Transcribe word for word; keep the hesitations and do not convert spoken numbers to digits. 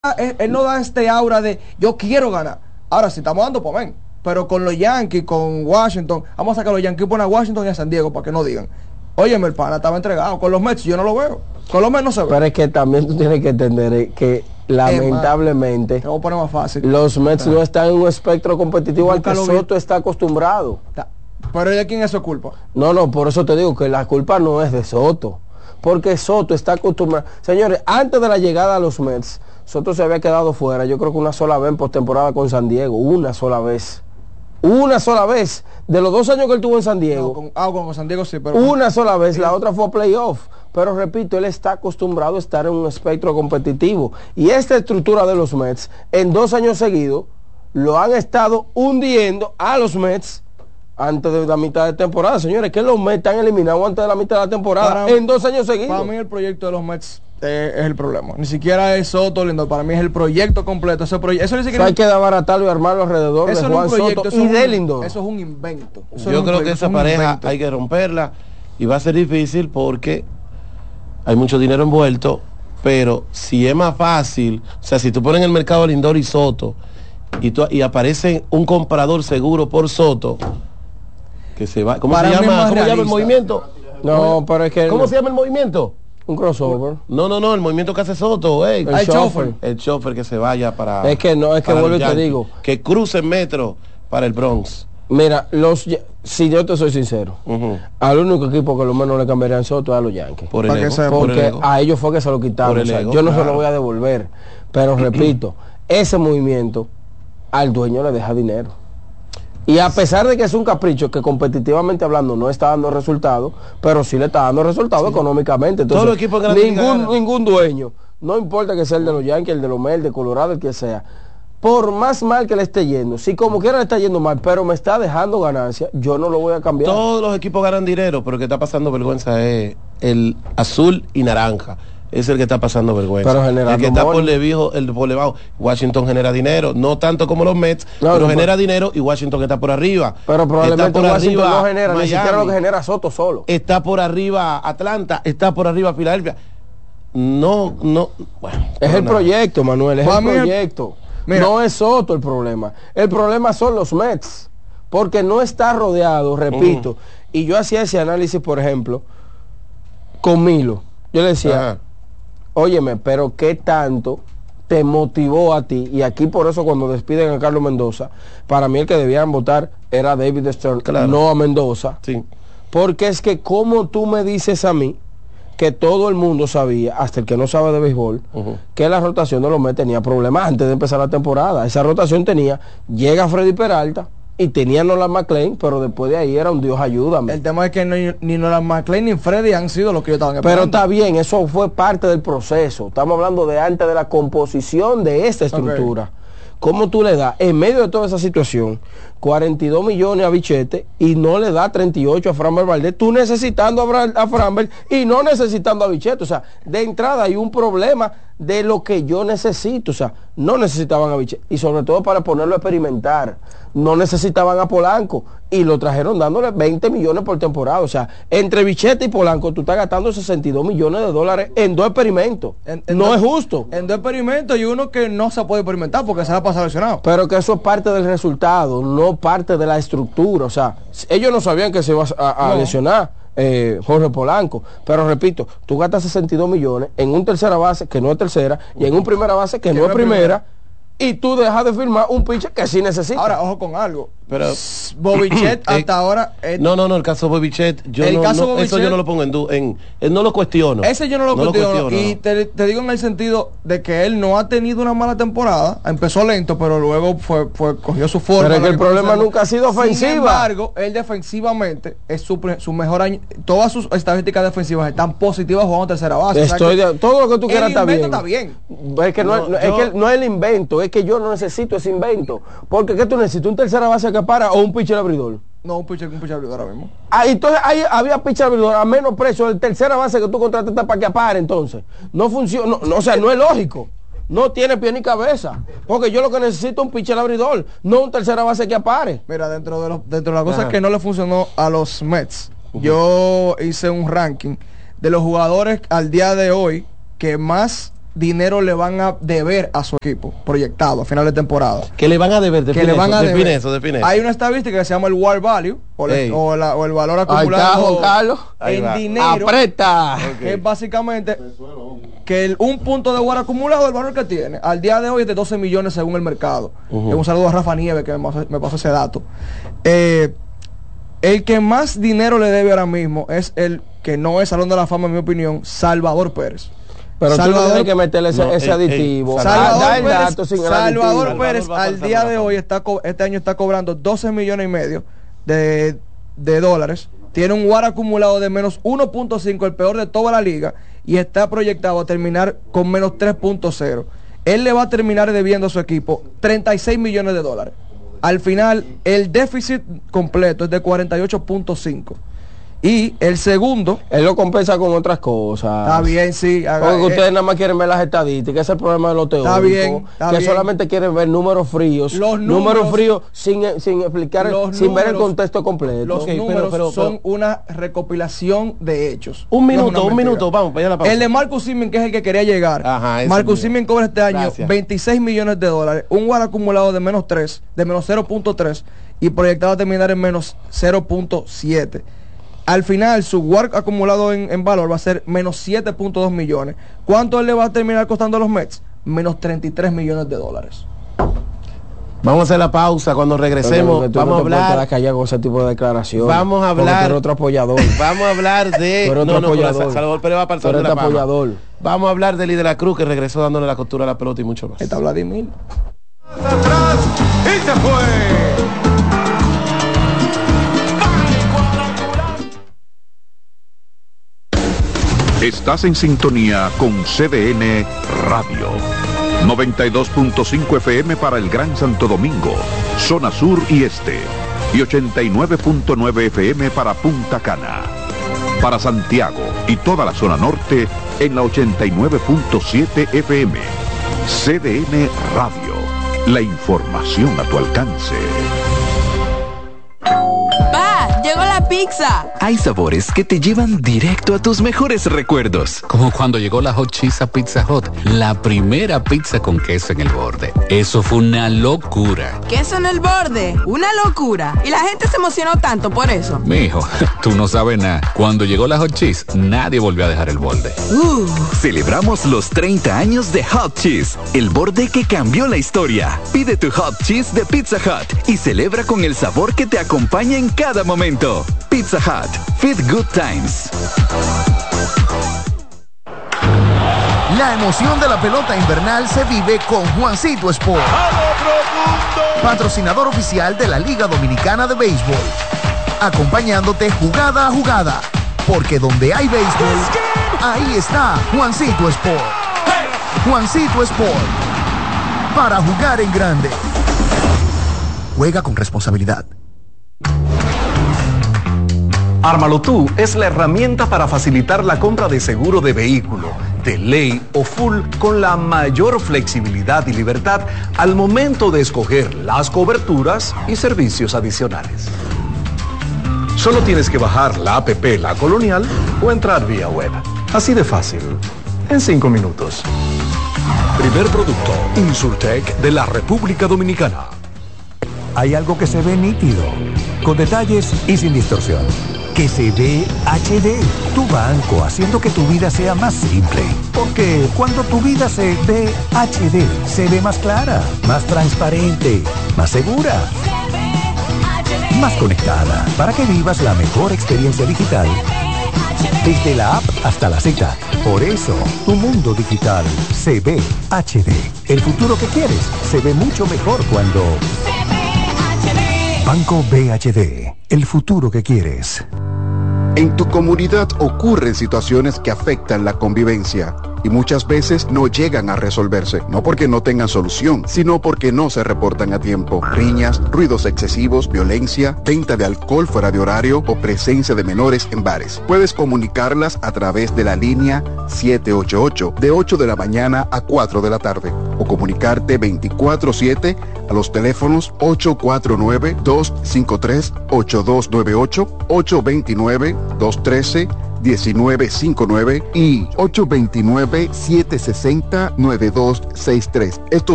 él, él no da este aura de yo quiero ganar. Ahora, si estamos dando, pues ven. Pero con los Yankees, con Washington, vamos a sacar a los Yankees, poner a Washington y a San Diego para que no digan. Óyeme, el pana estaba entregado. Con los Mets yo no lo veo. Con los Mets no se ve. Pero es que también tú tienes que entender que lamentablemente Vamos a poner más fácil. Los Mets no están en un espectro competitivo al que Búscalo Soto bien. está acostumbrado. Pero ¿de quién es su culpa? No, no, por eso te digo que la culpa no es de Soto. Porque Soto está acostumbrado. Señores, antes de la llegada a los Mets, Soto se había quedado fuera, yo creo que una sola vez en postemporada con San Diego. Una sola vez. Una sola vez. De los dos años que él tuvo en San Diego. No, con, ah, con San Diego sí, pero... Una sola vez, la otra fue a playoff. Pero repito, él está acostumbrado a estar en un espectro competitivo. Y esta estructura de los Mets, en dos años seguidos, lo han estado hundiendo a los Mets antes de la mitad de temporada. Señores, que los Mets están eliminados antes de la mitad de la temporada, para, en dos años seguidos. Para mí el proyecto de los Mets eh, es el problema. Ni siquiera es Soto, Lindor. Para mí es el proyecto completo. Ese proye eso ni siquiera... O sea, hay que abaratarlo y armarlo alrededor eso de no Juan es un proyecto, Soto eso y es de un, Lindor. Eso es un invento. Eso Yo es creo un, que esa un pareja invento. hay que romperla y va a ser difícil porque hay mucho dinero envuelto, pero si es más fácil, o sea, si tú pones en el mercado a Lindor y Soto y, tú, y aparece un comprador seguro por Soto, que se va, ¿cómo Para se mí es llama? más ¿Cómo se llama el realista. movimiento? No, pero es que... ¿Cómo se llama el movimiento? Un crossover. No, no, no, el movimiento que hace Soto, ey. El El chofer. chofer. El chofer que se vaya para... Es que no, es que para vuelvo y los te Yankees, digo. que cruce el metro para el Bronx. Mira, los si yo te soy sincero, Uh-huh. al único equipo que lo menos le cambiarían Soto es a los Yankees. Por el Para que ego, sea- por el Porque ego. a ellos fue que se lo quitaron. Por el O sea, ego, yo no se claro. lo voy a devolver. Pero repito, ese movimiento al dueño le deja dinero. Y a pesar de que es un capricho que competitivamente hablando no está dando resultados, pero sí le está dando resultados Sí. económicamente. Entonces, Todos los equipos grandes ningún, ganan. ningún dueño, no importa que sea el de los Yankees, el de los Mets, el de Colorado, el que sea, por más mal que le esté yendo, si como quiera le está yendo mal, pero me está dejando ganancia, yo no lo voy a cambiar. Todos los equipos ganan dinero, pero el que está pasando vergüenza es el azul y naranja. Es el que está pasando vergüenza. Pero generando el que está por money. debajo, el por debajo. Washington genera dinero, no tanto como los Mets, No, pero no, genera pero- dinero y Washington está por arriba. Pero probablemente Está por Washington arriba no genera ni Miami, siquiera lo que genera Soto solo. está por arriba Atlanta, está por arriba Filadelfia. No, no. Bueno, Es pero el nada. proyecto, Manuel, es Para el mí el- proyecto. Mira. No es Soto el problema. El problema son los Mets. Porque no está rodeado, repito. Ujú. Y yo hacía ese análisis, por ejemplo, con Milo. Yo le decía, Ajá. óyeme, pero ¿qué tanto te motivó a ti? Y aquí por eso cuando despiden a Carlos Mendoza, para mí el que debían votar era David Stern, Claro. no a Mendoza. Sí. Porque es que como tú me dices a mí que todo el mundo sabía, hasta el que no sabe de béisbol, Ujú. que la rotación de los Mets tenía problemas antes de empezar la temporada. Esa rotación tenía, llega Freddy Peralta y tenía Nolan McLean, pero después de ahí era un Dios ayúdame. El tema es que no, ni Nolan McLean ni Freddy han sido los que yo estaban Pero esperando. está bien, eso fue parte del proceso. Estamos hablando de antes de la composición de esta estructura. ¿Cómo tú le das, en medio de toda esa situación, cuarenta y dos millones a Bichette y no le da treinta y ocho a Framber Valdez? Tú necesitando a, Bra- a Framber y no necesitando a Bichette. O sea, de entrada hay un problema de lo que yo necesito. O sea, no necesitaban a Bichette. Y sobre todo para ponerlo a experimentar. No necesitaban a Polanco. Y lo trajeron dándole veinte millones por temporada. O sea, entre Bichette y Polanco tú estás gastando sesenta y dos millones de dólares en dos experimentos. En- en no dos- es justo. En dos experimentos y uno que no se puede experimentar porque se va a pasar lesionado. Pero que eso es parte del resultado, no parte de la estructura. O sea, ellos no sabían que se iba a, a No. lesionar eh, Jorge Polanco. Pero repito, tú gastas sesenta y dos millones en un tercera base que no es tercera y en un primera base que, no es primera, y tú dejas de firmar un pitcher que sí necesita. Ahora, ojo con algo. Pero Bobichet Eh, hasta ahora... eh, no, no, no, el caso Bobichet, yo El no, caso no, eso Bobichet- yo no lo pongo en, du en, en no lo cuestiono. Ese yo no lo cuestiono. Y no. te, te digo en el sentido de que él no ha tenido una mala temporada. Empezó lento, pero luego fue, fue cogió su forma. Pero es que lo el problema conocemos. nunca ha sido ofensiva. Sin embargo, él defensivamente es su, pre- su mejor año. Todas sus estadísticas defensivas están positivas jugando tercera base. O sea Estoy que de- todo lo que tú el quieras está invento bien. está bien. Es que no, No, no- yo- es que no es el invento, es que yo no necesito ese invento. Porque ¿qué tú necesitas? ¿Un tercera base que para o un pitcher abridor? No, un pitcher, un pitcher abridor ahora mismo. Ah, entonces ahí había pitcher abridor a menos precio del tercera base que tú contrataste para que apare entonces. No funciona, no, no, o sea, no es lógico. No tiene pie ni cabeza. Porque yo lo que necesito es un pitcher abridor, no un tercera base que apare. Mira, dentro de, los, dentro de las cosas Ajá. que no le funcionó a los Mets, Ujú. yo hice un ranking de los jugadores al día de hoy que más dinero le van a deber a su equipo proyectado a final de temporada. Que le van a deber, define, que le van eso, a define deber. eso, define eso. Hay una estadística que se llama el War Value o, le, o, la, o el valor acumulado Ahí está, Juan Carlos. en Ahí dinero. Apreta. Que es básicamente que el, un punto de War acumulado, el valor que tiene al día de hoy es de doce millones según el mercado. Uh-huh. Un saludo a Rafa Nieves que me pasó, me pasó ese dato. Eh, el que más dinero le debe ahora mismo es el que no es Salón de la Fama, en mi opinión, Salvador Pérez. Pero Salvador, tú no tienes que meterle ese, no, ese el, aditivo. el, Salvador, da, da el Pérez, dato sin el Salvador aditivo. Pérez al día de hoy está este año está cobrando doce millones y medio de, de dólares. Tiene un W A R acumulado de menos uno punto cinco, el peor de toda la liga, y está proyectado a terminar con menos tres punto cero. Él le va a terminar debiendo a su equipo treinta y seis millones de dólares. Al final, el déficit completo es de cuarenta y ocho punto cinco. Y el segundo, él lo compensa con otras cosas. Está bien, sí. Haga, Porque eh, ustedes nada más quieren ver las estadísticas, ese es el problema de los teóricos. Está bien, está que bien. solamente quieren ver números fríos. Los números, números fríos sin, sin explicar, sin números, ver el contexto completo. Los okay, números pero, pero, son pero, una recopilación de hechos. Un minuto, no un minuto, vamos, para allá la pausa. El de Marcus Simeon, que es el que quería llegar. Ajá, Marcus Simeon cobra este año Gracias. veintiséis millones de dólares, un W A R acumulado de menos tres, de menos cero punto tres y proyectado a terminar en menos cero punto siete. Al final su W A R acumulado en, en valor va a ser menos siete punto dos millones. ¿Cuánto él le va a terminar costando a los Mets? Menos treinta y tres millones de dólares. Vamos a hacer la pausa. Cuando regresemos, tú vamos no a hablar. Con ese tipo de declaración. Vamos a hablar. Tú eres otro apoyador. Vamos a hablar de. Tú eres otro no, no, apoyador. Salvador Pérez va para el Salón de la Fama. apoyador. Vamos a hablar de Lee de la Cruz, que regresó dándole la costura a la pelota y mucho más. Está Vladimir. Atrás y se fue. Estás en sintonía con C D N Radio. noventa y dos punto cinco F M para el Gran Santo Domingo, zona sur y este. Y ochenta y nueve punto nueve F M para Punta Cana. Para Santiago y toda la zona norte en la ochenta y nueve punto siete F M. C D N Radio. La información a tu alcance. ¡Pa! ¡Llegó la pizza! Hay sabores que te llevan directo a tus mejores recuerdos. Como cuando llegó la Hot Cheese a Pizza Hut, la primera pizza con queso en el borde. Eso fue una locura. ¿Queso en el borde? ¡Una locura! Y la gente se emocionó tanto por eso. Mijo, tú no sabes nada. Cuando llegó la Hot Cheese, nadie volvió a dejar el borde. Uh. Celebramos los treinta años de Hot Cheese, el borde que cambió la historia. Pide tu Hot Cheese de Pizza Hut y celebra con el sabor que te acompaña en cada momento. Pizza Hut. Fit Good Times. La emoción de la pelota invernal se vive con Juancito Sport, patrocinador oficial de la Liga Dominicana de Béisbol, acompañándote jugada a jugada, porque donde hay béisbol, ahí está Juancito Sport. Juancito Sport, para jugar en grande. Juega con responsabilidad. Ármalo Tú es la herramienta para facilitar la compra de seguro de vehículo, de ley o full, con la mayor flexibilidad y libertad al momento de escoger las coberturas y servicios adicionales. Solo tienes que bajar la app La Colonial o entrar vía web. Así de fácil, en cinco minutos. Primer producto, Insurtech de la República Dominicana. Hay algo que se ve nítido, con detalles y sin distorsión. Que se ve H D, tu banco, haciendo que tu vida sea más simple. Porque cuando tu vida se ve H D, se ve más clara, más transparente, más segura, más conectada, para que vivas la mejor experiencia digital desde la app hasta la Z. Por eso, tu mundo digital se ve H D. El futuro que quieres se ve mucho mejor cuando... Banco B H D, el futuro que quieres. En tu comunidad ocurren situaciones que afectan la convivencia y muchas veces no llegan a resolverse, no porque no tengan solución, sino porque no se reportan a tiempo. Riñas, ruidos excesivos, violencia, venta de alcohol fuera de horario o presencia de menores en bares. Puedes comunicarlas a través de la línea siete ocho ocho de ocho de la mañana a cuatro de la tarde o comunicarte veinticuatro siete a los teléfonos ocho cuatro nueve, dos cinco tres, ocho dos nueve ocho, ocho dos nueve, dos uno tres, diecinueve cincuenta y nueve y ocho dos nueve, siete seis cero, nueve dos seis tres. Estos